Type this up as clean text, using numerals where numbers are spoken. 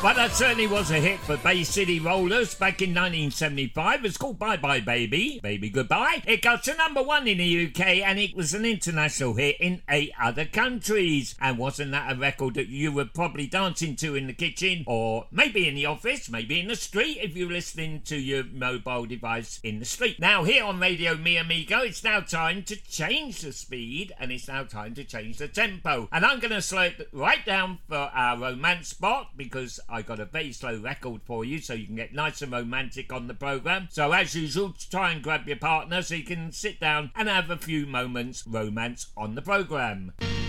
Well, that certainly was a hit for Bay City Rollers back in 1975. It's called Bye Bye Baby, Baby Goodbye. It got to number 1 in the UK and it was an international hit in 8 other countries. And wasn't that a record that you were probably dancing to in the kitchen or maybe in the office, maybe in the street if you're listening to your mobile device in the street. Now here on Radio Mi Amigo, it's now time to change the speed and it's now time to change the tempo. And I'm going to slow it right down for our romance spot because I got a very slow record for you so you can get nice and romantic on the programme. So as usual, try and grab your partner so you can sit down and have a few moments romance on the programme.